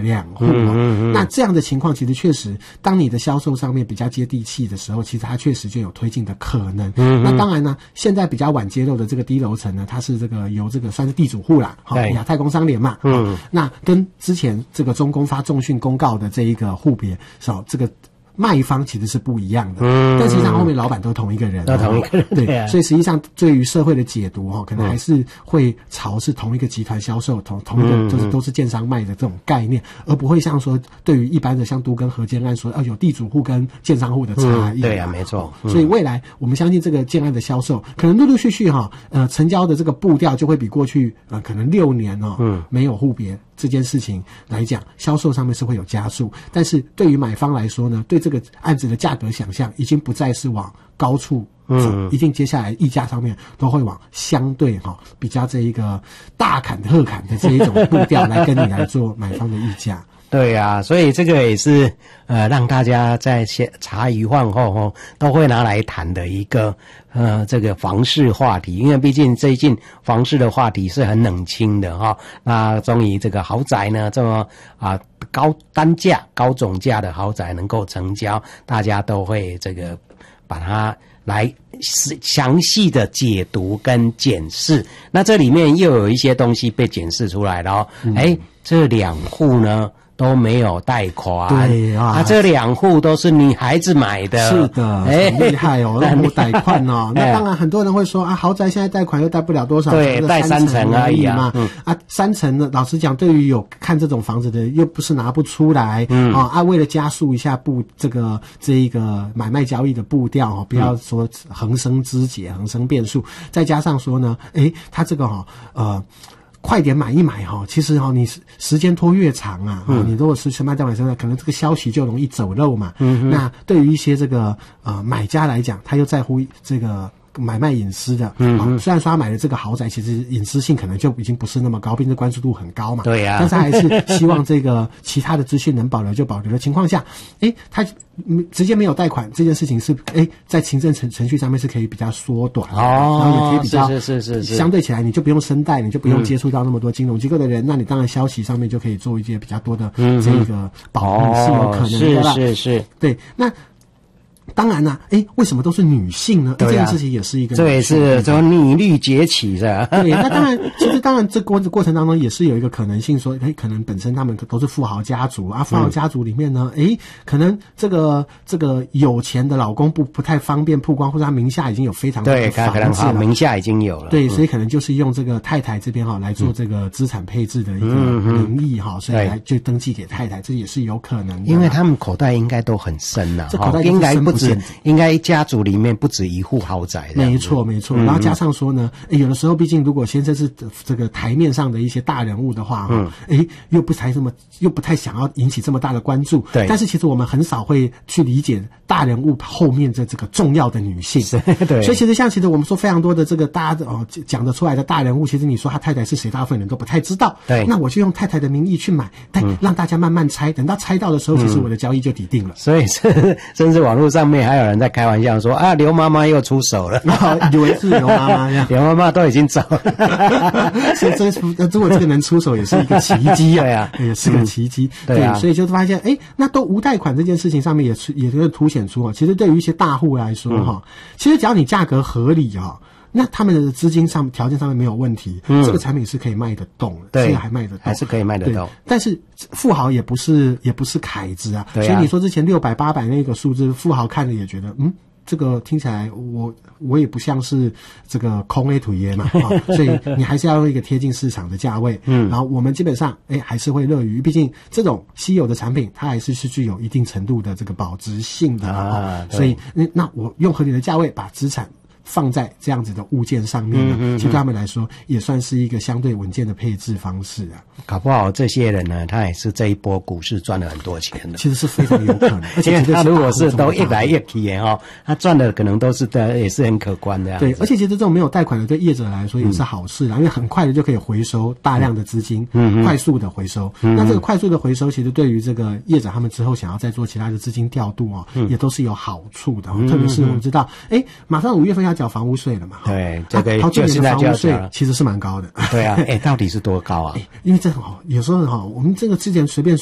2户那这样的情况其实确实，当你的销售上面比较接地气的时候，其实它确实就有推进的可能。那当然呢，现在比较晚揭露的这个低楼层呢，它是这个由这个算是地主户啦，亚太工商联嘛，那跟之前这个中公发重讯公告的这一个户别，这个卖方其实是不一样的，但实际上后面老板都同一个人，对，所以实际上对于社会的解读可能还是会朝是同一个集团销售，同一个就是都是建商卖的这种概念，而不会像说对于一般的像都更合建案说有地主户跟建商户的差异。 对啊，没错。 所以未来我们相信这个建案的销售，可能陆陆续续成交的这个步调就会比过去可能6年没有户别这件事情来讲，销售上面是会有加速，但是对于买方来说呢，对这个案子的价格想象已经不再是往高处一定接下来议价上面都会往相对比较这一个大砍特砍的这一种步调来跟你来做买方的议价。 对啊，所以这个也是让大家在茶余饭后都会拿来谈的一个这个房市话题，因为毕竟最近房市的话题是很冷清的那终于这个豪宅呢这么高单价高总价的豪宅能够成交，大家都会这个把它来详细的解读跟检视。那这里面又有一些东西被检视出来了这2户呢都没有贷款， 对啊， 这2户都是女孩子买的， 是的，很厉害都不贷款那当然很多人会说豪宅现在贷款又贷不了多少， 对，贷3成而已嘛 ，3成呢，老实讲，对于有看这种房子的，又不是拿不出来，为了加速一下这一个买卖交易的步调不要说横生枝节，横生变数，再加上说呢，他这个快点买一买其实你时间拖越长你如果是全卖贷款身上，可能这个消息就容易走漏嘛。那对于一些这个买家来讲，他又在乎这个买卖隐私的，虽然说他买的这个豪宅其实隐私性可能就已经不是那么高，毕竟关注度很高嘛， 对啊， 但是还是希望这个其他的资讯能保留就保留的情况下，他直接没有贷款这件事情是在行政程序上面是可以比较缩短然后也可以比较是相对起来你就不用申贷，你就不用接触到那么多金融机构的人，那你当然消息上面就可以做一些比较多的这个保密是有可能的啦， 是对。那当然啦为什么都是女性呢？这件事情也是一个， 这也是从女力崛起的。 对，那当然，其实当然这过程当中也是有一个可能性说，可能本身他们都是富豪家族富豪家族里面呢，可能这个有钱的老公不太方便曝光，或者他名下已经有非常多的房子了， 名下已经有了， 对，所以可能就是用这个太太这边来做这个资产配置的一个名义所以来就登记给太太，这也是有可能的。 因为他们口袋应该都很深这口袋应该不止。 应该家族里面不止1户豪宅的， 没错。然后加上说呢，有的时候毕竟如果先生是这个台面上的一些大人物的话，又不太想要引起这么大的关注。 对。 但是其实我们很少会去理解大人物后面的这个重要的女性。 对。 所以其实我们说非常多的这个大家讲得出来的大人物，其实你说他太太是谁，大部分人都不太知道。 对。 那我就用太太的名义去买，让大家慢慢猜，等到猜到的时候，其实我的交易就抵定了。 所以甚至网络上面还有人在开玩笑说刘妈妈又出手了， 以为是刘妈妈， 刘妈妈都已经走了。 所以如果这个能出手，也是一个奇迹对啊， 也是个奇迹。 对啊， 所以就发现，那都无贷款这件事情上面也就凸显出其实对于一些大户来说其实只要你价格合理那他们的资金上条件上面没有问题，这个产品是可以卖得动的， 对， 还卖得动， 还是可以卖得动。 但是富豪也不是凯子所以你说之前600、800那个数字，富豪看了也觉得这个听起来我也不像是这个空 A 土耶嘛所以你还是要用一个贴近市场的价位然后我们基本上还是会乐于，毕竟这种稀有的产品它还是具有一定程度的这个保值性的所以那我用合理的价位把资产放在这样子的物件上面其实对他们来说也算是一个相对稳健的配置方式搞不好这些人呢，他也是这一波股市赚了很多钱的， 其实是非常有可能。而且他如果是都一来一去他赚的可能都是也是很可观的对，而且其实这种没有贷款的对业者来说也是好事因为很快的就可以回收大量的资金快速的回收那这个快速的回收其实对于这个业者他们之后想要再做其他的资金调度也都是有好处的特别是我们知道马上5月份要缴房屋税了嘛对，这个就现在就要缴了，其实是蛮高的。 对啊到底是多高啊？ 因为这有时候我们这个之前随便